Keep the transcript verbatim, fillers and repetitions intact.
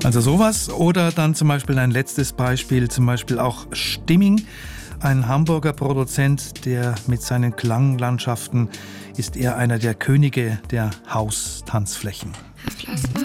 Also sowas oder dann zum Beispiel ein letztes Beispiel, zum Beispiel auch Stimming. Ein Hamburger Produzent, der mit seinen Klanglandschaften ist eher einer der Könige der Haustanzflächen.